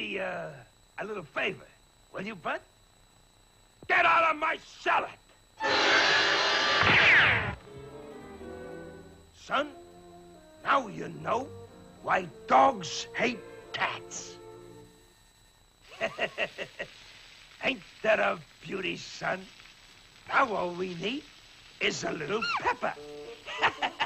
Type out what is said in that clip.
me a little favor, will you, Bud? Get out of my salad! Son, now you know why dogs hate cats. Ain't that a beauty, son? Now all we need is a little pepper.